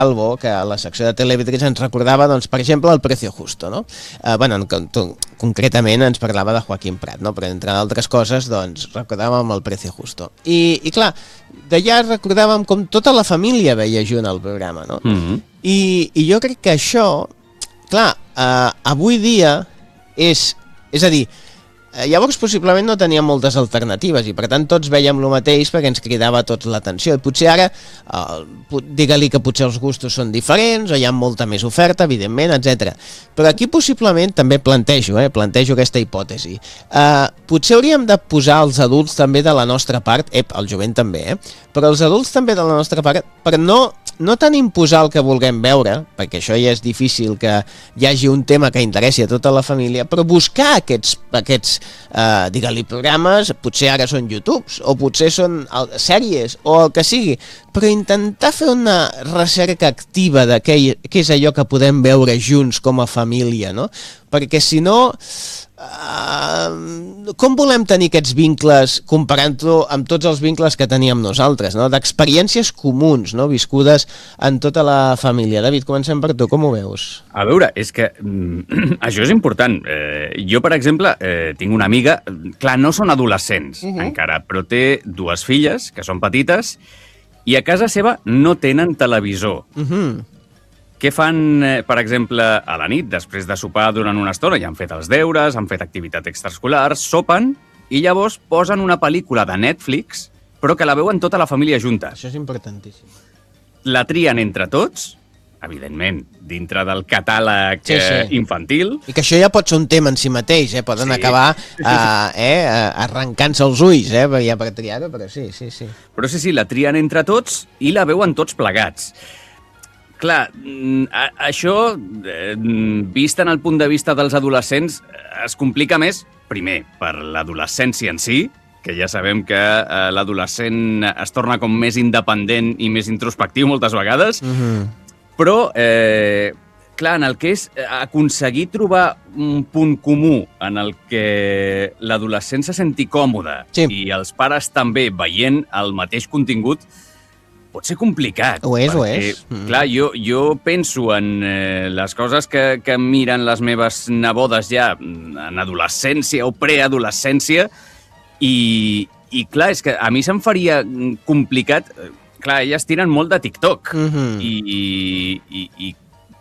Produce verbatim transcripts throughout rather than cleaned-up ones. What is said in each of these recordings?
Albo, que a la secció de Televidrís ens recordava, doncs, per exemple, el Precio Justo, no? Eh, bueno, en, concretament ens parlava de Joaquim Prat, no? Però entre altres coses, doncs, recordàvem el Precio Justo. I, i clar, d'allà recordàvem com tota la família veia junt el programa, no? Mm-hmm. I, I jo crec que això, clar, eh, avui dia és, és a dir, llavors possiblement no teníem moltes alternatives i per tant tots veiem el mateix perquè ens cridava tots l'atenció i potser ara eh, digue-li que potser els gustos són diferents o hi ha molta més oferta, evidentment, etcètera. Però aquí possiblement també plantejo, eh, plantejo aquesta hipòtesi. Eh, potser hauríem de posar els adults també de la nostra part, ep, el jovent també, eh, però els adults també de la nostra part per no no tant imposar el que vulguem veure, perquè això ja és difícil que hi hagi un tema que interessi a tota la família, però buscar aquests, aquests eh, digue-li programes, potser ara són YouTubes, o potser són sèries, o el que sigui, però intentar fer una recerca activa de què, què és allò que podem veure junts com a família, no? Perquè si no... Uh, com volem tenir aquests vincles comparant-ho amb tots els vincles que teníem nosaltres, no? D'experiències comuns, no? Viscudes en tota la família. David, comencem per tu, com ho veus? A veure, és que mm, això és important. Eh, jo, per exemple, eh, tinc una amiga, clar, no són adolescents uh-huh. encara, però té dues filles que són petites i a casa seva no tenen televisor. Uh-huh. Què fan, per exemple, a la nit, després de sopar durant una estona? Ja han fet els deures, han fet activitat extraescolar, sopen i llavors posen una pel·lícula de Netflix, però que la veuen tota la família junta. Això és importantíssim. La trien entre tots, evidentment, dintre del catàleg sí, sí. infantil. I que això ja pot ser un tema en si mateix, eh? Poden sí. acabar uh, eh, arrencant-se els ulls, eh? Ja per triar-ho, però sí, sí, sí. Però sí, sí, la trien entre tots i la veuen tots plegats. Clar, això, vist en el punt de vista dels adolescents, es complica més, primer, per l'adolescència en si, que ja sabem que l'adolescent es torna com més independent i més introspectiu moltes vegades, uh-huh. però, eh, clar, en el que és aconseguir trobar un punt comú en el que l'adolescent se senti còmode sí. i els pares també veient el mateix contingut, pot ser complicat. Ho és, perquè, ho és. Mm. Clar, jo, jo penso en eh, les coses que, que miren les meves nebodes ja en adolescència o preadolescència i, i clar, és que a mi se'm faria complicat. Clar, elles tiren molt de TikTok mm-hmm. i, i, i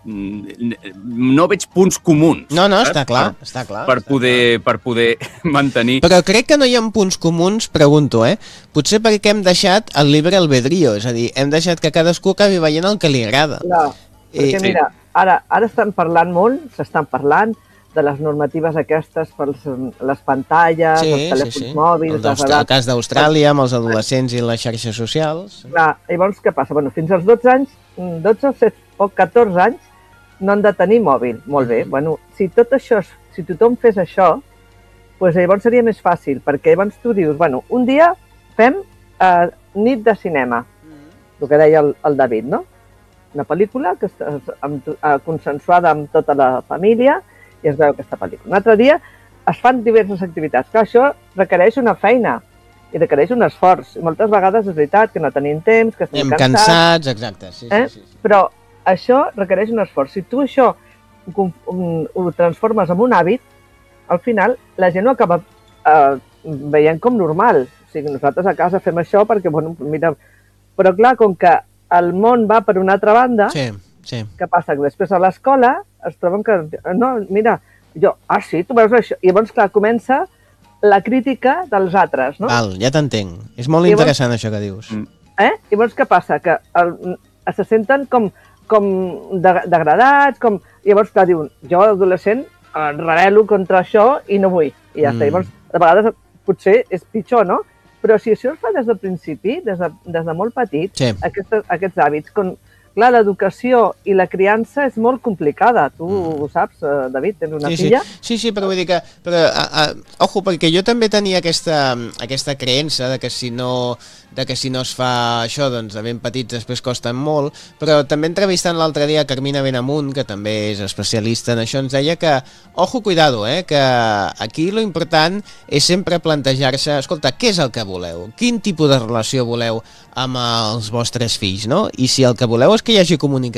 no veig punts comuns. No, no, està clar, per, està clar. Per, està poder, clar. per poder mantenir... Però crec que no hi ha punts comuns, pregunto, eh? Potser perquè hem deixat el libre albedrío, és a dir, hem deixat que cadascú acabi veient el que li agrada. No, perquè I, mira, ara, ara estan parlant molt, s'estan parlant de les normatives aquestes per les pantalles, sí, els telèfons sí, sí. mòbils... El, el cas d'Austràlia amb els adolescents i les xarxes socials. Clar, llavors què passa? Bueno, fins als dotze anys, dotze o catorze anys, no han de tenir mòbil. Molt bé. Bueno, si tot això, si tothom fes això, doncs llavors seria més fàcil, perquè llavors tu dius, bueno, un dia fem eh, nit de cinema, el que deia el, el David, no? Una pel·lícula que està amb, eh, consensuada amb tota la família i es veu aquesta pel·lícula. Un altre dia es fan diverses activitats. Clar, això requereix una feina i requereix un esforç. I moltes vegades és veritat que no tenim temps, que estem cansats. cansats, exacte. Sí, eh? sí, sí, sí. Però això requereix un esforç. Si tu això ho, ho transformes en un hàbit, al final la gent ho acaba eh, veient com normal. O sigui, nosaltres a casa fem això perquè, bueno, mira... Però clar, com que el món va per una altra banda, sí, sí. què passa? Que després a l'escola es troben que... No, mira, jo... Ah, sí, tu veus això? I llavors, clar, comença la crítica dels altres, no? Val, ja t'entenc. És molt I interessant llavors, això que dius. Eh? I llavors què passa? Que el, se senten com... com degradats, com... Llavors, clar, diuen, jo, adolescent, rebel·lo contra això i no vull. I ja mm. està. Llavors, de vegades potser és pitjor, no? Però si això es fa des del principi, des de, des de molt petit, sí. aquests, aquests hàbits, com, clar, l'educació i la criança és molt complicada. Tu mm. ho saps, David, tens una sí, filla? Sí, sí, sí, però vull dir que... Però, a, a, ojo, perquè jo també tenia aquesta, aquesta creença de que si no... de que si no es fa això, doncs de ben petits després costen molt, però també entrevistant l'altre dia Carmina Benamunt, que també és especialista en això, ens deia que, ojo, cuidado, eh, que aquí lo important és sempre plantejar-se, escolta, què és el que voleu? Quin tipus de relació voleu amb els vostres fills, no? I si el que voleu és que hi hagi comunicació,